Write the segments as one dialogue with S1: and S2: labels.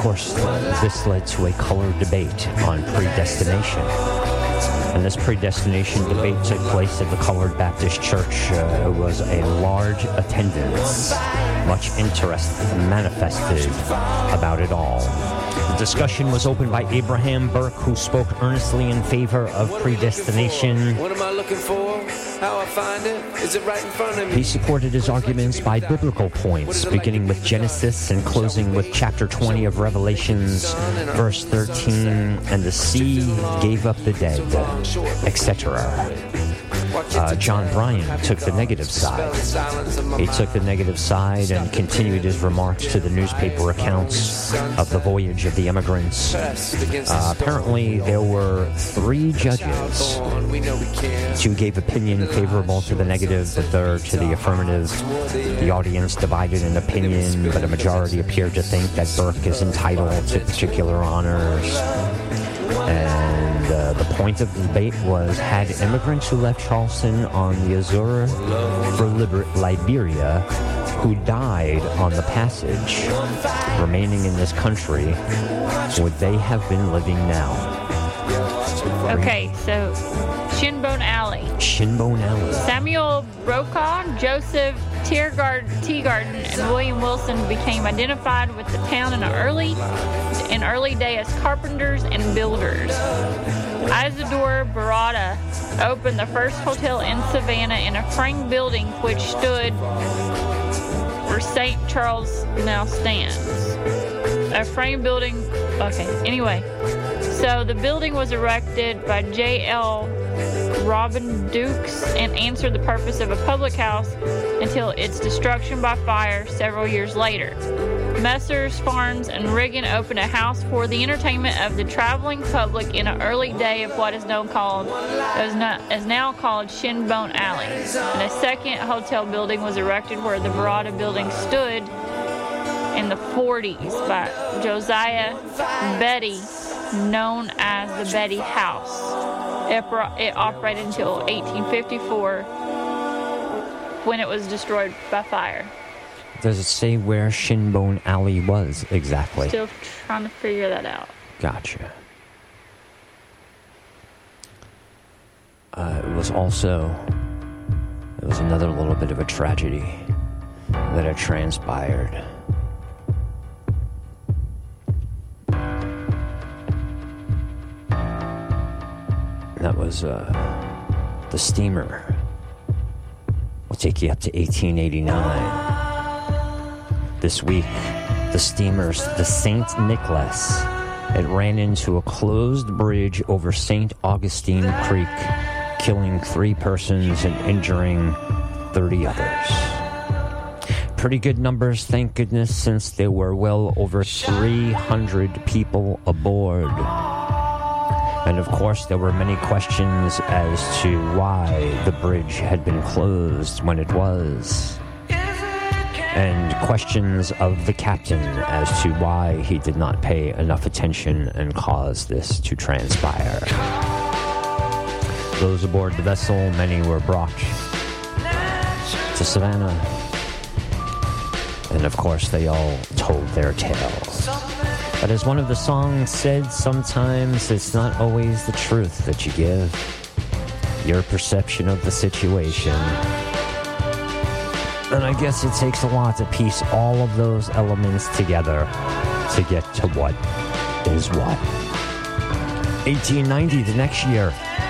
S1: course, this led to a color debate on predestination. And this predestination debate took place at the Colored Baptist Church. It was a large attendance, much interest manifested about it all. The discussion was opened by Abraham Burke, who spoke earnestly in favor of predestination.
S2: What am I looking for? How I find it? Is it right in front of me?
S1: He supported his arguments by biblical points, beginning with Genesis and closing with chapter 20 of Revelations, verse 13, and the sea gave up the dead, etc. John Bryan took the negative side. He took the negative side and continued his remarks to the newspaper accounts of the voyage of the immigrants. Apparently, there were 3 judges. 2 gave opinion favorable to the negative, the third to the affirmative. The audience divided in opinion, but a majority appeared to think that Burke is entitled to particular honors. And the point of the debate was, had immigrants who left Charleston on the Azores for Liberia, who died on the passage, remaining in this country, would they have been living now?
S3: Okay, so Shinbone Alley.
S1: Shinbone Alley.
S3: Samuel Brokaw, Joseph Teagarden, and William Wilson became identified with the town in early day as carpenters and builders. Isidore Barada opened the first hotel in Savannah in a frame building which stood where St. Charles now stands. A frame building, okay, anyway. So the building was erected by J.L. Robin Dukes and answered the purpose of a public house until its destruction by fire several years later. Messrs. Farnes and Riggin opened a house for the entertainment of the traveling public in an early day of what is now called Shinbone Alley. And a second hotel building was erected where the Barada building stood in the 40s by Josiah Betty, known as the Betty House. It operated until 1854 when it was destroyed by fire.
S1: Does it say where Shinbone Alley was exactly?
S3: Still trying to figure that out.
S1: Gotcha. It was another little bit of a tragedy that had transpired. That was the steamer. We'll take you up to 1889. This week, the steamer's the St. Nicholas. It ran into a closed bridge over St. Augustine Creek, killing 3 persons and injuring 30 others. Pretty good numbers, thank goodness, since there were well over 300 people aboard. And of course, there were many questions as to why the bridge had been closed when it was. And questions of the captain as to why he did not pay enough attention and cause this to transpire. Those aboard the vessel, many were brought to Savannah. And of course, they all told their tales. But as one of the songs said, sometimes it's not always the truth that you give, your perception of the situation. And I guess it takes a lot to piece all of those elements together to get to what is what. 1890, the next year.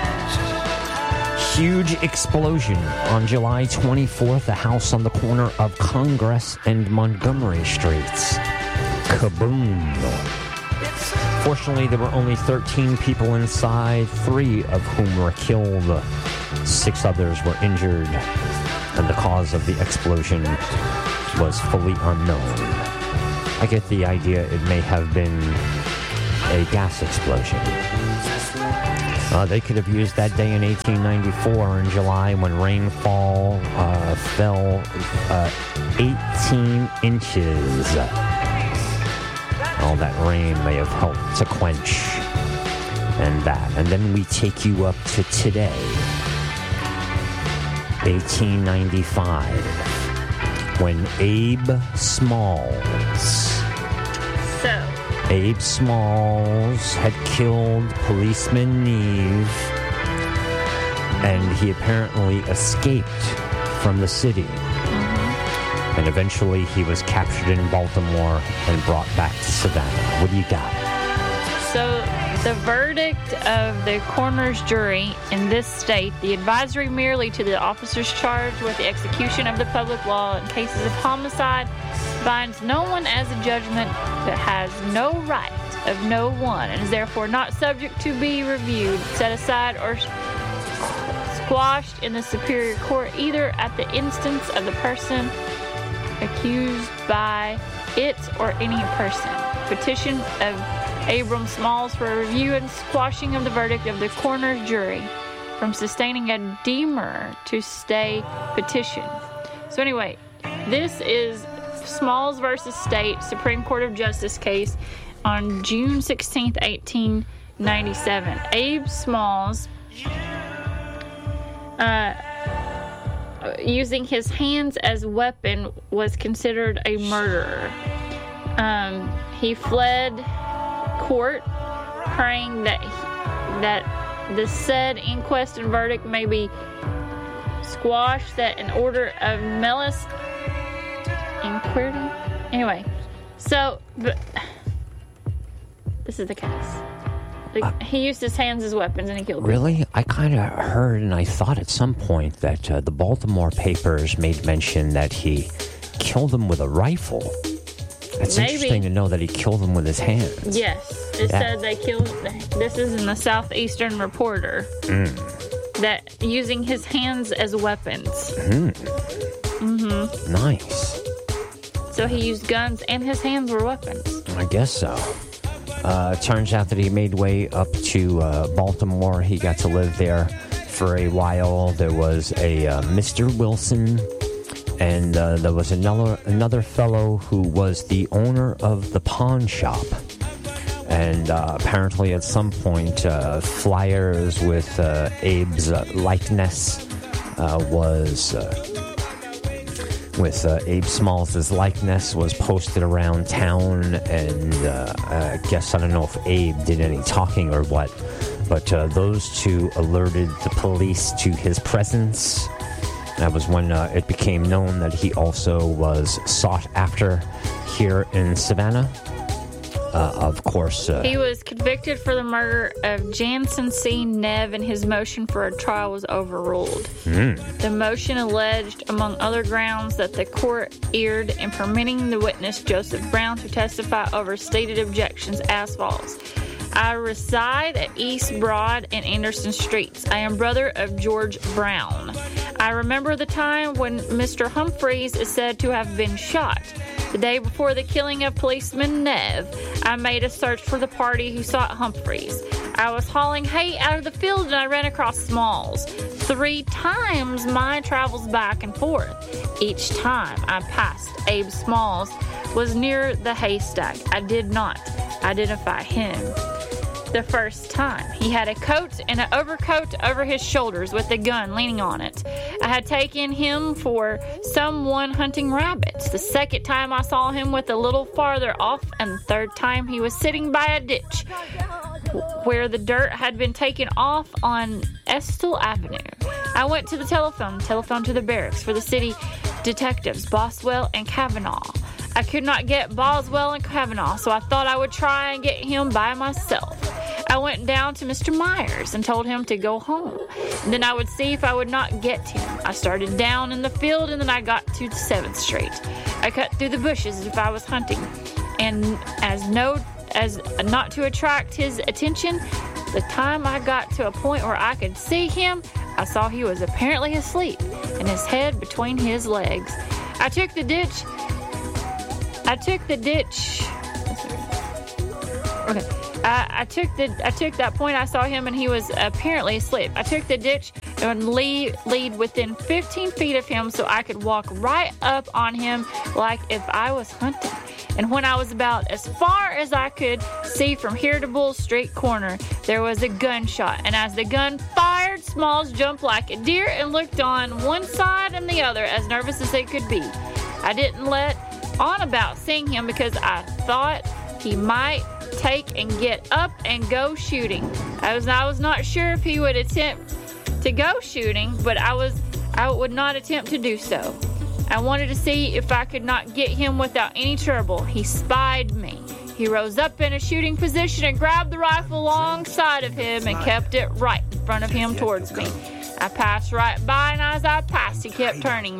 S1: Huge explosion on July 24th, a house on the corner of Congress and Montgomery Streets. Kaboom. Fortunately, there were only 13 people inside, 3 of whom were killed. 6 others were injured, and the cause of the explosion was fully unknown. I get the idea it may have been a gas explosion. They could have used that day in 1894 in July when rainfall fell 18 inches. All that rain may have helped to quench and that. And then we take you up to today, 1895, when Abe Smalls.
S3: So,
S1: Abe Smalls had killed policeman Neve, and he apparently escaped from the city. And eventually he was captured in Baltimore and brought back to Savannah. What do you got?
S3: So the verdict of the coroner's jury in this state, the advisory merely to the officers charged with the execution of the public law in cases of homicide, binds no one as a judgment that has no right of no one and is therefore not subject to be reviewed, set aside, or squashed in the superior court, either at the instance of the person accused by it or any person. Petition of Abram Smalls for a review and squashing of the verdict of the coroner's jury from sustaining a deemer to stay petition. So anyway, this is Smalls versus State Supreme Court of Justice case on June 16th, 1897. Abe Smalls, using his hands as weapon, was considered a murderer. He fled court, praying that the said inquest and verdict may be squashed, that an order of Melis inquiry. Anyway, so this is the case. He used his hands as weapons and he killed people.
S1: Really? I kind of heard and I thought at some point that the Baltimore papers made mention that he killed them with a rifle. It's interesting to know that he killed them with his hands.
S3: Yes. It said they killed... This is in the Southeastern Reporter. That using his hands as weapons.
S1: Nice.
S3: So he used guns and his hands were weapons.
S1: I guess so. It turns out that he made way up to Baltimore. He got to live there for a while. There was a Mr. Wilson, and there was another fellow who was the owner of the pawn shop. And apparently at some point, flyers with Abe's likeness with Abe Smalls' likeness was posted around town, and I guess, I don't know if Abe did any talking or what, but those two alerted the police to his presence. That was when it became known that he also was sought after here in Savannah. Of course,
S3: he was convicted for the murder of Jansen C. Neve, and his motion for a trial was overruled. The motion alleged, among other grounds, that the court erred in permitting the witness Joseph Brown to testify over stated objections as follows. I reside at East Broad and Anderson Streets. I am brother of George Brown. I remember the time when Mr. Humphreys is said to have been shot. The day before the killing of policeman Neve, I made a search for the party who sought Humphreys. I was hauling hay out of the field and I ran across Smalls. 3 times my travels back and forth. Each time I passed Abe Smalls was near the haystack. I did not identify him. The first time, he had a coat and an overcoat over his shoulders with a gun leaning on it. I had taken him for someone hunting rabbits. The second time I saw him with a little farther off, and the third time he was sitting by a ditch where the dirt had been taken off on Estill Avenue. I went to the telephone to the barracks for the city detectives, Boswell and Kavanaugh. I could not get Boswell and Kavanaugh, so I thought I would try and get him by myself. I went down to Mr. Myers and told him to go home. And then I would see if I would not get him. I started down in the field and then I got to 7th Street. I cut through the bushes as if I was hunting. And as not to attract his attention, the time I got to a point where I could see him, I saw he was apparently asleep and his head between his legs. I took the ditch. Okay. I took that point. I saw him and he was apparently asleep. I took the ditch and lead within 15 feet of him so I could walk right up on him like if I was hunting. And when I was about as far as I could see from here to Bull Street corner, there was a gunshot. And as the gun fired, Smalls jumped like a deer and looked on one side and the other as nervous as it could be. I didn't let on about seeing him because I thought he might take and get up and go shooting. I was not sure if he would attempt to go shooting, but I would not attempt to do so. I wanted to see if I could not get him without any trouble. He spied me. He rose up in a shooting position and grabbed the rifle alongside of him and kept it right in front of him towards me. I passed right by, and as I passed, he kept turning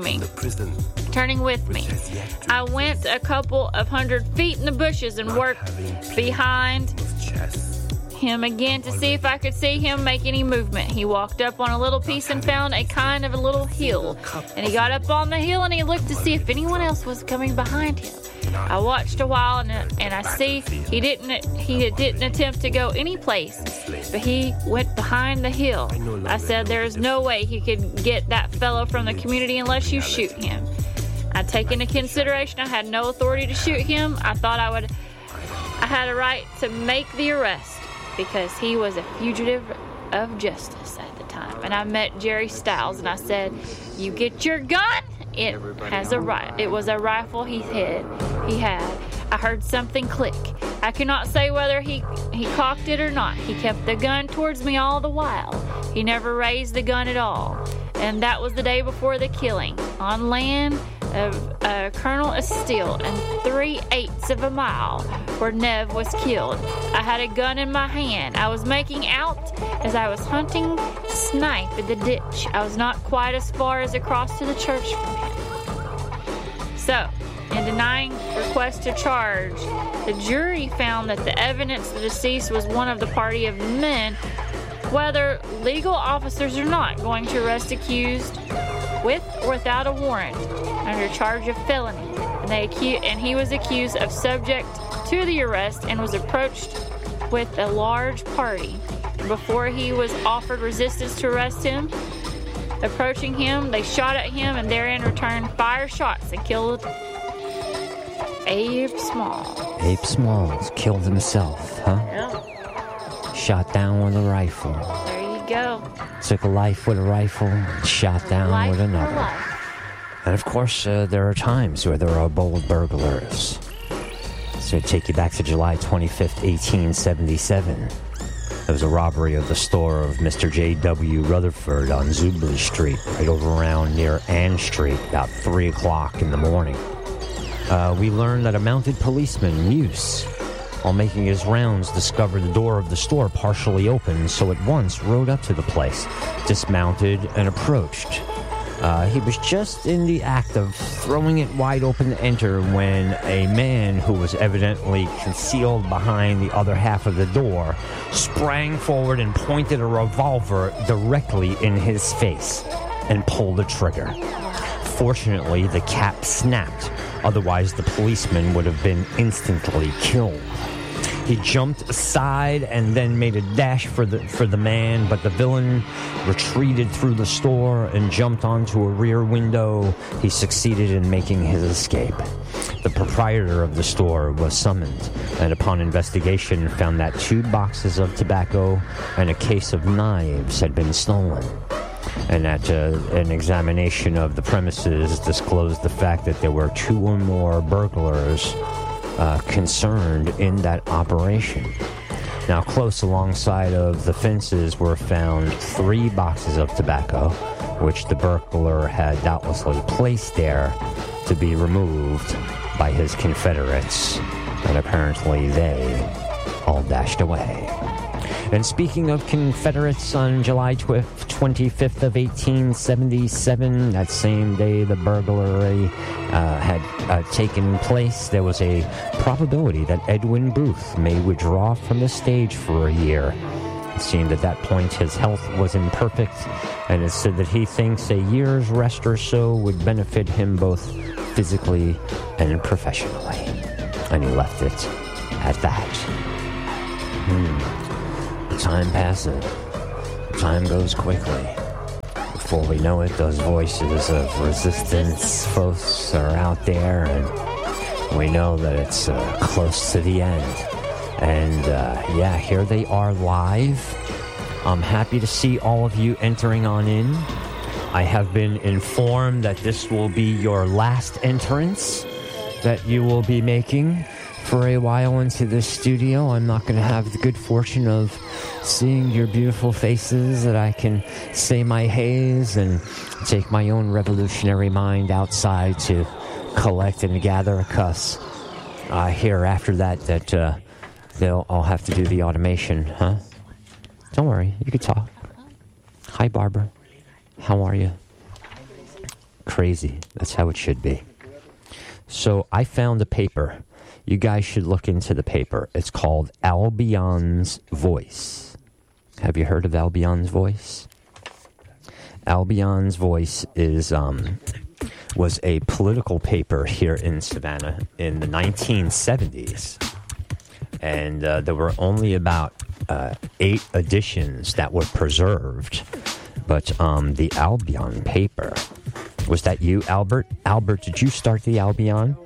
S3: with me. I went a couple of 100 feet in the bushes and worked behind him again to see if I could see him make any movement. He walked up on a little piece and found a kind of a little hill. And he got up on the hill and he looked to see if anyone else was coming behind him. I watched a while and I see he didn't attempt to go any place, but he went behind the hill. I said there's no way he could get that fellow from the community unless you shoot him. I take into consideration I had no authority to shoot him. I thought I had a right to make the arrest because he was a fugitive of justice at the time. And I met Jerry Stiles and I said, "You get your gun." It was a rifle he had. I heard something click. I cannot say whether he cocked it or not. He kept the gun towards me all the while. He never raised the gun at all. And that was the day before the killing. On land of Colonel Estill and 3/8 of a mile where Nev was killed. I had a gun in my hand. I was making out as I was hunting snipe in the ditch. I was not quite as far as across to the church from him. So, in denying request to charge, the jury found that the evidence the deceased was one of the party of men, whether legal officers or not, going to arrest accused with or without a warrant under charge of felony. And he was accused of subject to the arrest and was approached with a large party. Before he was offered resistance to arrest him, approaching him, they shot at him and therein returned 5 shots and killed Abe Small.
S1: Abe Smalls killed himself, huh?
S3: Yeah.
S1: Shot down with a rifle.
S3: There you go.
S1: Took a life with a rifle, shot down
S3: Life
S1: with another.
S3: for life.
S1: And of course, there are times where there are bold burglars. So take you back to July 25th, 1877. There was a robbery of the store of Mr. J.W. Rutherford on Zubley Street, right over around near Ann Street, about 3 o'clock in the morning. We learned that a mounted policeman, Muse, while making his rounds, discovered the door of the store partially open, so at once rode up to the place, dismounted, and approached. He was just in the act of throwing it wide open to enter when a man who was evidently concealed behind the other half of the door sprang forward and pointed a revolver directly in his face and pulled the trigger. Fortunately, the cap snapped. Otherwise, the policeman would have been instantly killed. He jumped aside and then made a dash for the man, but the villain retreated through the store and jumped onto a rear window. He succeeded in making his escape. The proprietor of the store was summoned, and upon investigation found that 2 boxes of tobacco and a case of knives had been stolen. And at an examination of the premises disclosed the fact that there were 2 or more burglars concerned in that operation. Now, close alongside of the fences were found 3 boxes of tobacco, which the burglar had doubtlessly placed there to be removed by his Confederates, and apparently they all dashed away. And speaking of Confederates, on July 25th of 1877, that same day the burglary had taken place, there was a probability that Edwin Booth may withdraw from the stage for a year. It seemed at that point his health was imperfect, and it said that he thinks a year's rest or so would benefit him both physically and professionally. And he left it at that. Time passes. Time goes quickly. Before we know it, those voices of resistance folks are out there, and we know that it's close to the end. And here they are live. I'm happy to see all of you entering on in. I have been informed that this will be your last entrance that you will be making for a while into this studio. I'm not going to have the good fortune of seeing your beautiful faces that I can say my haze and take my own revolutionary mind outside to collect and gather, because I hear after that I'll have to do the automation, huh? Don't worry, you can talk. Hi, Barbara. How are you? Crazy. That's how it should be. So I found a paper. You guys should look into the paper. It's called Albion's Voice. Have you heard of Albion's Voice? Albion's Voice was a political paper here in Savannah in the 1970s. And there were only about 8 editions that were preserved. But the Albion paper, was that you, Albert? Albert, did you start the Albion?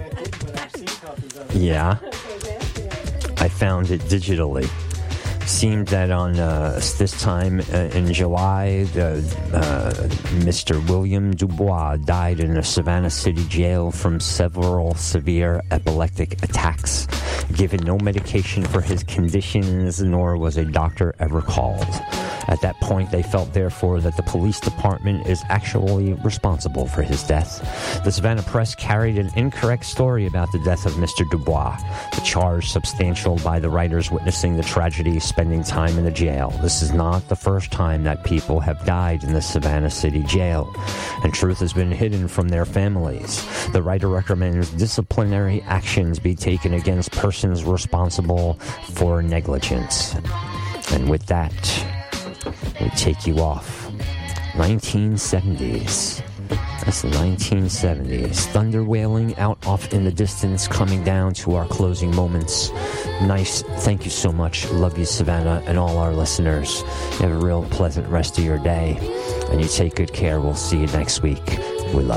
S1: Yeah. I found it digitally. Seemed that on this time in July, Mr. William Dubois died in a Savannah City jail from several severe epileptic attacks, given no medication for his conditions, nor was a doctor ever called. At that point, they felt, therefore, that the police department is actually responsible for his death. The Savannah Press carried an incorrect story about the death of Mr. Dubois, the charge substantial by the writers witnessing the tragedy, spending time in the jail. This is not the first time that people have died in the Savannah City jail, and truth has been hidden from their families. The writer recommends disciplinary actions be taken against persons responsible for negligence. And with that, we take you off. 1970s. That's the 1970s. Thunder wailing out off in the distance, coming down to our closing moments. Nice. Thank you so much. Love you, Savannah, and all our listeners. You have a real pleasant rest of your day, and you take good care. We'll see you next week.